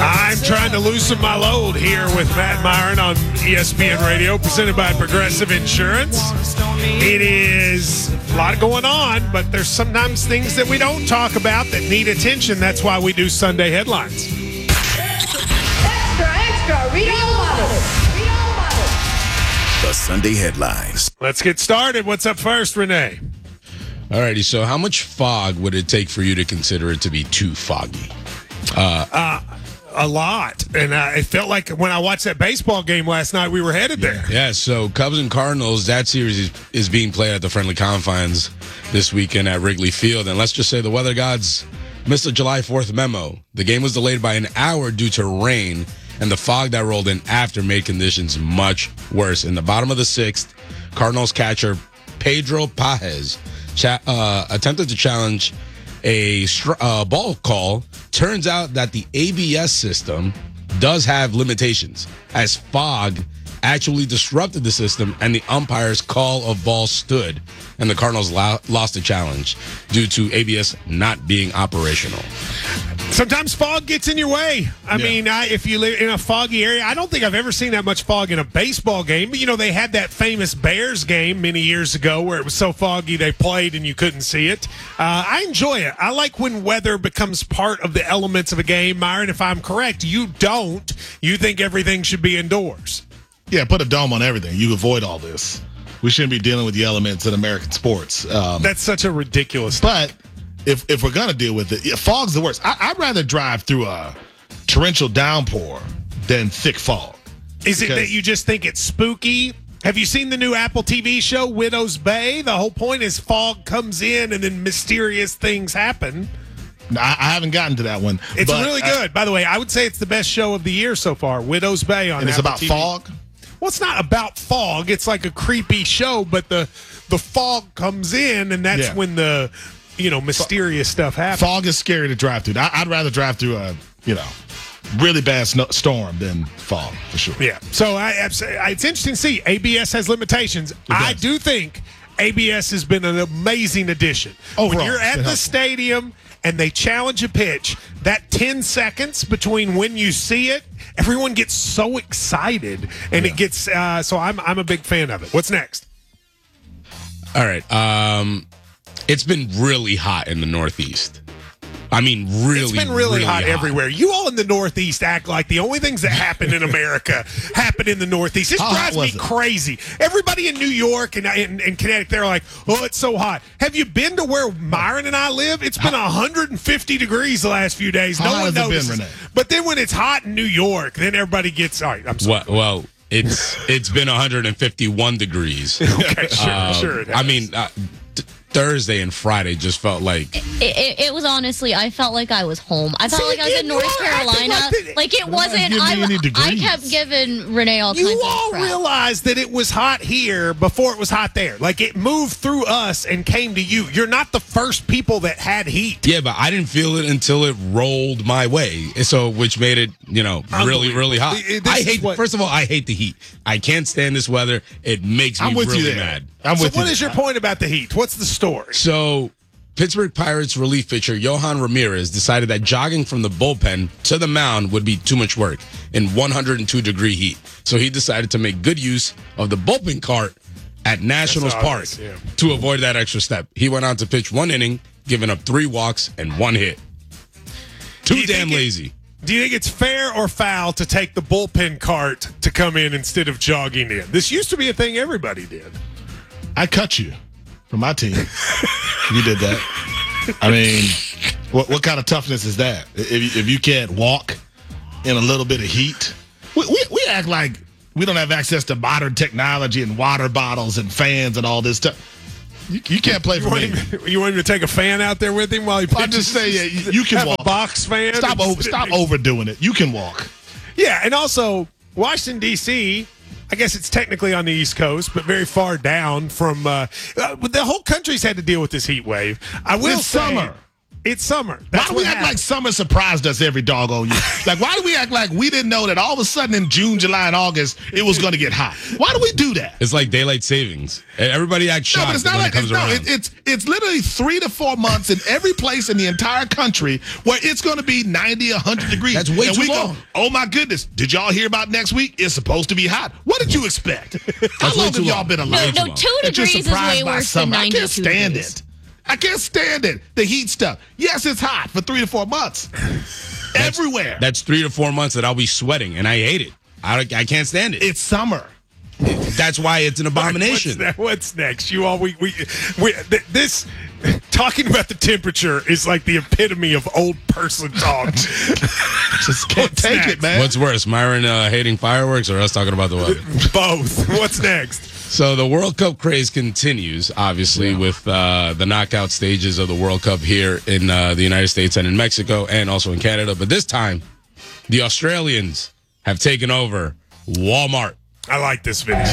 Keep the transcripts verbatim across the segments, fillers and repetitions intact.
I'm trying to loosen my load here with Matt Myron on E S P N Radio, presented by Progressive Insurance. It is a lot going on, but there's sometimes things that we don't talk about that need attention. That's why we do Sunday headlines. Extra, extra, read all about it. Read all about it. The Sunday headlines. Let's get started. What's up first, Renee? Alrighty, so how much fog would it take for you to consider it to be too foggy? Uh, uh, a lot. And uh, it felt like when I watched that baseball game last night, we were headed there. Yeah, so Cubs and Cardinals, that series is, is being played at the Friendly Confines this weekend at Wrigley Field. And let's just say the weather gods missed a July fourth memo. The game was delayed by an hour due to rain, and the fog that rolled in after made conditions much worse. In the bottom of the sixth, Cardinals catcher Pedro Pajes cha- uh, attempted to challenge a str- uh, ball call. Turns out that the A B S system does have limitations, as fog actually disrupted the system and the umpire's call of ball stood, and the Cardinals lo- lost the challenge due to A B S not being operational. Sometimes fog gets in your way. I Yeah. mean, I, if you live in a foggy area, I don't think I've ever seen that much fog in a baseball game. But, you know, they had that famous Bears game many years ago where it was so foggy they played and you couldn't see it. Uh, I enjoy it. I like when weather becomes part of the elements of a game. Myron, if I'm correct, you don't. You think everything should be indoors. Yeah, put a dome on everything. You avoid all this. We shouldn't be dealing with the elements in American sports. Um, That's such a ridiculous but if if we're going to deal with it, yeah, fog's the worst. I, I'd rather drive through a torrential downpour than thick fog. Is it Because- that you just think it's spooky? Have you seen the new Apple T V show, Widow's Bay? The whole point is fog comes in and then mysterious things happen. I, I haven't gotten to that one. It's but really I- good. By the way, I would say it's the best show of the year so far, Widow's Bay on and it's Apple about T V. fog. Well, it's not about fog. It's like a creepy show, but the the fog comes in, and that's Yeah. when the you know mysterious stuff happens. Fog is scary to drive through. I, I'd rather drive through a you know really bad snow, storm than fog for sure. Yeah. So I, it's interesting to see. A B S has limitations. I do think A B S has been an amazing addition. Overall, when you're it's at been the helpful. stadium and they challenge a pitch, that ten seconds between when you see it, everyone gets so excited, and Yeah. it gets. Uh, so I'm I'm a big fan of it. What's next? All right, um, it's been really hot in the Northeast. I mean, really, It's been really, hot, everywhere. You all in the Northeast act like the only things that happen in America happen in the Northeast. It How hot drives me was it? crazy. Everybody in New York and, and, and Connecticut, they're like, oh, it's so hot. Have you been to where Myron and I live? It's been one hundred fifty degrees the last few days. How no hot one has it been, notices. Renee? But then when it's hot in New York, then everybody gets, all right, I'm sorry. Well, well it's it's been one hundred fifty-one degrees. Okay, sure, Um, sure. It I has. mean, uh, th- Thursday and Friday just felt like It, it, it was honestly, I felt like I was home. I felt See, like I was again, in you North are acting Carolina. like that- Like it wasn't. give me I, any I degrees. kept giving Renee all kinds You of all crap. realized that it was hot here before it was hot there. Like it moved through us and came to you. You're not the first people that had heat. yeah, but I didn't feel it until it rolled my way. So, which made it, you know, really, really hot. Unbelievable. This I is hate. what- First of all, I hate the heat. I can't stand this weather. It makes me I'm with really you there. mad. I'm So with what you is there. your point about the heat? What's the story? So, Pittsburgh Pirates relief pitcher Johan Ramirez decided that jogging from the bullpen to the mound would be too much work in one hundred two degree heat. So he decided to make good use of the bullpen cart at Nationals That's Park obvious, yeah. to avoid that extra step. He went on to pitch one inning, giving up three walks and one hit. Do Too you damn think it- lazy. Do you think it's fair or foul to take the bullpen cart to come in instead of jogging in? This used to be a thing everybody did. I cut you from my team. You did that. I mean, what what kind of toughness is that? If you, if you can't walk in a little bit of heat, we, we we act like we don't have access to modern technology and water bottles and fans and all this stuff. You, you can't play You for want, me. him, you want him to take a fan out there with him while he pitches? I'm just saying, yeah, you, you can Have walk. a box fan. Stop and over, sit stop there. overdoing it. You can walk. Yeah, and also Washington D C. I guess it's technically on the East Coast, but very far down from. Uh, uh, the whole country's had to deal with this heat wave. I will It's say, summer. It's summer. Why That's do we what act like happens. summer surprised us every doggone year? Like, why do we act like we didn't know that all of a sudden in June, July, and August it was going to get hot? Why do we do that? It's like daylight savings. Everybody acts No, shocked but it's not when like it comes it's, no, around. it, it's it's literally three to four months in every place in the entire country where it's going to be ninety, one hundred degrees. That's way and too we long. Go, oh my goodness! Did y'all hear about next week? It's supposed to be hot. What did you expect? How That's way long too have y'all long. been No, alive? no, two That you're degrees is surprised way by worse than summer. I ninety-two can't stand degrees. it. I can't stand it. The heat stuff. Yes, it's hot for three to four months. Everywhere. That's three to four months that I'll be sweating, and I hate it. I, I can't stand it. It's summer. That's why it's an abomination. What's, ne- what's next? You all we we, we th- this talking about the temperature is like the epitome of old person talk. Just can't What's take next? it, man. What's worse, Myron uh, hating fireworks or us talking about the weather? Both. What's next? So the World Cup craze continues, obviously, with uh, the knockout stages of the World Cup here in uh, the United States and in Mexico and also in Canada. But this time, the Australians have taken over Walmart. I like this video.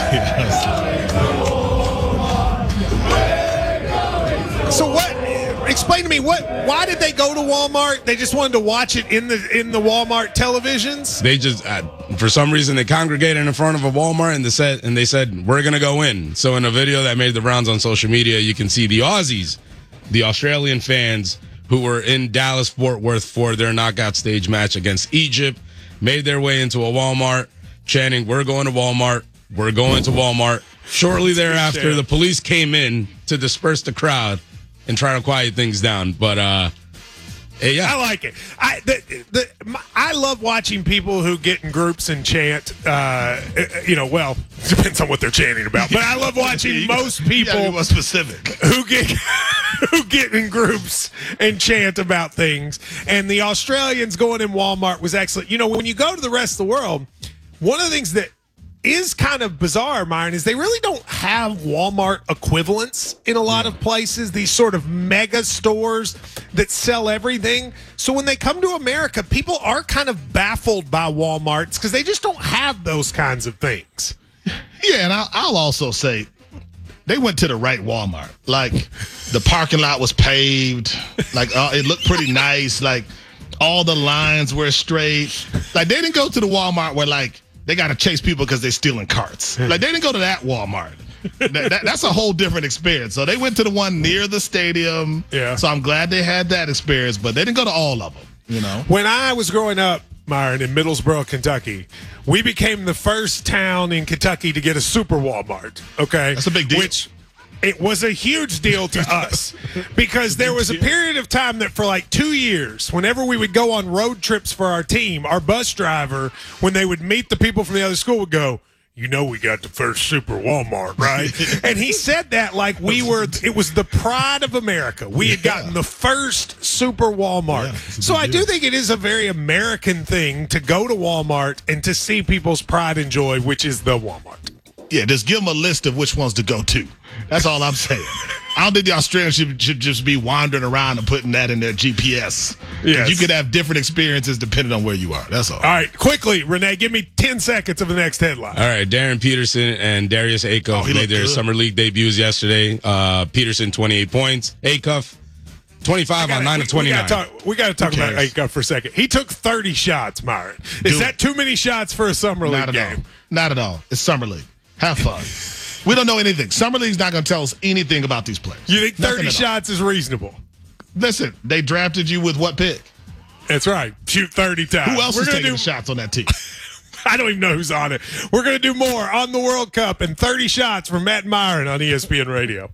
So what? Explain to me what? Why did they go to Walmart? They just wanted to watch it in the in the Walmart televisions. They just, uh, for some reason, they congregated in front of a Walmart and they said, and they said, we're going to go in. So in a video that made the rounds on social media, you can see the Aussies, the Australian fans who were in Dallas, Fort Worth for their knockout stage match against Egypt, made their way into a Walmart, chanting, we're going to Walmart, we're going to Walmart. Shortly thereafter, the police came in to disperse the crowd and try to quiet things down. But, uh, yeah. I like it. I the, the my, I love watching people who get in groups and chant. Uh, you know, well, depends on what they're chanting about. But I love watching most You gotta be people more specific. who get who get in groups and chant about things. And the Australians going in Walmart was excellent. You know, when you go to the rest of the world, one of the things that is kind of bizarre, Myron, is they really don't have Walmart equivalents in a lot of places, these sort of mega stores that sell everything. So when they come to America, people are kind of baffled by Walmarts because they just don't have those kinds of things. Yeah, and I'll, I'll also say they went to the right Walmart. Like, the parking lot was paved. Like, uh, it looked pretty nice. Like, all the lines were straight. Like, they didn't go to the Walmart where, like, they got to chase people because they're stealing carts. Like, they didn't go to that Walmart. that, that, that's a whole different experience. So they went to the one near the stadium. Yeah. So I'm glad they had that experience, but they didn't go to all of them, you know? When I was growing up, Myron, in Middlesboro, Kentucky, we became the first town in Kentucky to get a super Walmart. Okay, That's a big deal. Which it was a huge deal to us because there was a period of time that for like two years, whenever we would go on road trips for our team, our bus driver, when they would meet the people from the other school, would go, you know, we got the first super Walmart, right? And he said that like we were, it was the pride of America. We had gotten the first super Walmart. Yeah, it's a so big I do deal. think it is a very American thing to go to Walmart and to see people's pride and joy, which is the Walmart. Yeah, just give them a list of which ones to go to. That's all I'm saying. I don't think the Australians should, should just be wandering around and putting that in their G P S. 'Cause Yes. You could have different experiences depending on where you are. That's all. All right, quickly, Renee, give me ten seconds of the next headline. All right, Darren Peterson and Darius Acuff Oh, he made looked their good. summer league debuts yesterday. Uh, Peterson, twenty-eight points. Acuff, twenty-five on nine we, of twenty-nine. We got to talk, we gotta talk about cares? Acuff for a second. He took thirty shots, Myron. Is Do that it. too many shots for a summer league Not at game? all. Not at all. It's summer league. Have fun. We don't know anything. Summer league's not going to tell us anything about these players. You think Nothing thirty at all. shots is reasonable? Listen, they drafted you with what pick? That's right. Shoot thirty times. Who else We're is gonna taking do, the shots on that team? I don't even know who's on it. We're going to do more on the World Cup and thirty shots from Matt Myron on E S P N Radio.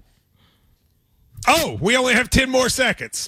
Oh, we only have ten more seconds.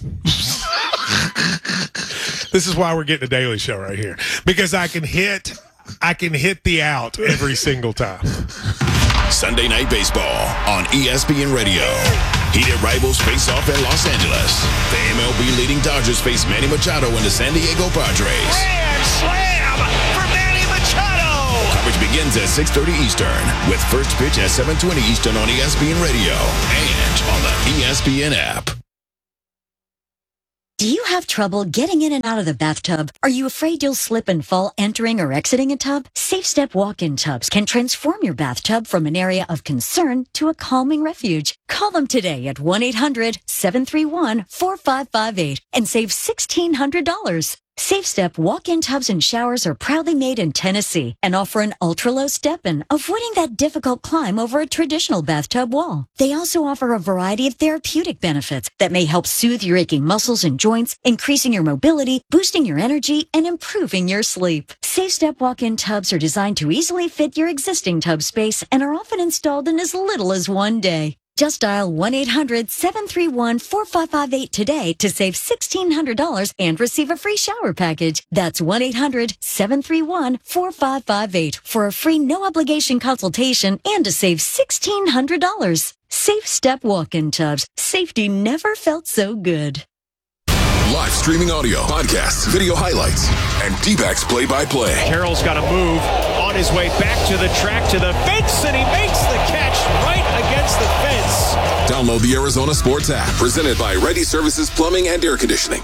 This is why we're getting a daily show right here. Because I can hit I can hit the out every single time. Sunday Night Baseball on E S P N Radio. Heated rivals face off in Los Angeles. The M L B leading Dodgers face Manny Machado and the San Diego Padres. Grand slam for Manny Machado. Coverage begins at six thirty Eastern with first pitch at seven twenty Eastern on E S P N Radio and on the E S P N app. Do you have trouble getting in and out of the bathtub? Are you afraid you'll slip and fall entering or exiting a tub? SafeStep walk-in tubs can transform your bathtub from an area of concern to a calming refuge. Call them today at one eight hundred seven three one four five five eight and save sixteen hundred dollars. SafeStep walk-in tubs and showers are proudly made in Tennessee and offer an ultra-low step-in, avoiding that difficult climb over a traditional bathtub wall. They also offer a variety of therapeutic benefits that may help soothe your aching muscles and joints, increasing your mobility, boosting your energy, and improving your sleep. SafeStep walk-in tubs are designed to easily fit your existing tub space and are often installed in as little as one day. Just dial one eight hundred seven three one four five five eight today to save sixteen hundred dollars and receive a free shower package. That's one eight hundred seven three one four five five eight for a free no-obligation consultation and to save sixteen hundred dollars. Safe Step walk-in tubs. Safety never felt so good. Live streaming audio, podcasts, video highlights, and D-backs play-by-play. Carroll's got to move on his way back to the track, to the fence, and he makes the catch right against the fence. Download the Arizona Sports app, presented by Ready Services Plumbing and Air Conditioning.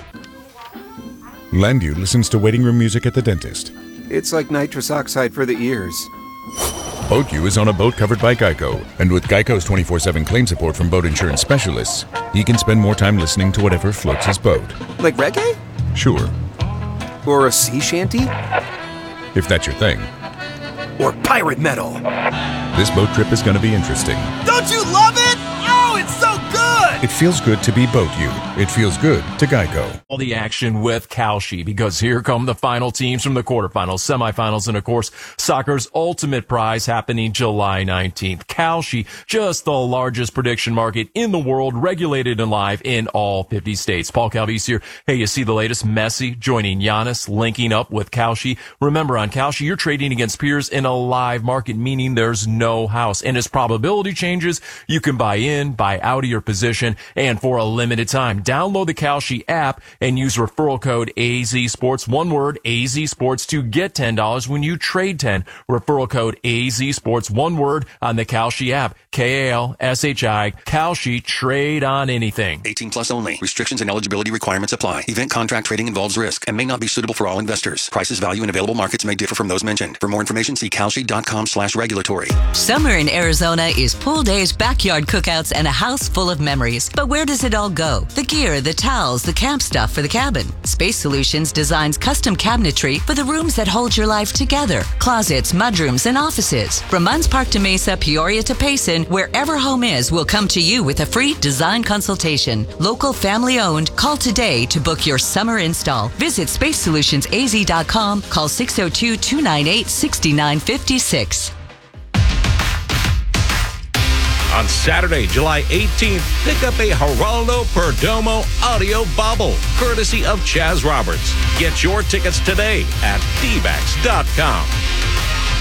Landview listens to waiting room music at the dentist. It's like nitrous oxide for the ears. BoatU is on a boat covered by Geico, and with Geico's twenty-four seven claim support from boat insurance specialists, he can spend more time listening to whatever floats his boat. Like reggae? Sure. Or a sea shanty? If that's your thing. Or pirate metal? This boat trip is going to be interesting. Don't you love it? Oh, it's so good! It feels good to be BoatU. It feels good to Geico. All the action with Kalshi, because here come the final teams from the quarterfinals, semifinals, and of course, soccer's ultimate prize happening July nineteenth. Kalshi, just the largest prediction market in the world, regulated and live in all fifty states. Paul Calvise here. Hey, you see the latest? Messi joining Giannis, linking up with Kalshi. Remember, on Kalshi, you're trading against peers in a live market, meaning there's no house. And as probability changes, you can buy in, buy out of your position, and for a limited time. Download the Kalshi app and use referral code A Z Sports, one word, A Z Sports, to get ten dollars when you trade ten. Referral code A Z Sports, one word, on the Kalshi app. K A L S H I, Kalshi, trade on anything. eighteen plus only. Restrictions and eligibility requirements apply. Event contract trading involves risk and may not be suitable for all investors. Prices, value, and available markets may differ from those mentioned. For more information, see kalshi.com slash regulatory. Summer in Arizona is pool days, backyard cookouts, and a house full of memories. But where does it all go? The gear, the towels, the camp stuff for the cabin. Space Solutions designs custom cabinetry for the rooms that hold your life together. Closets, mudrooms, and offices. From Munns Park to Mesa, Peoria to Payson, wherever home is, we'll come to you with a free design consultation. Local, family owned. Call today to book your summer install. Visit space solutions a z dot com. Call six oh two, two nine eight, six nine five six. On Saturday, July eighteenth, pick up a Geraldo Perdomo audio bobble, courtesy of Chaz Roberts. Get your tickets today at d backs dot com.